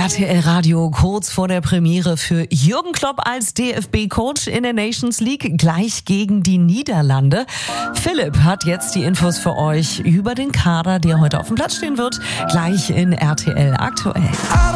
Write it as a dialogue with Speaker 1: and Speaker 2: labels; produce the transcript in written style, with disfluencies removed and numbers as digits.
Speaker 1: RTL Radio kurz vor der Premiere für Jürgen Klopp als DFB-Coach in der Nations League gleich gegen die Niederlande. Philipp hat jetzt die Infos für euch über den Kader, der heute auf dem Platz stehen wird, gleich in RTL aktuell.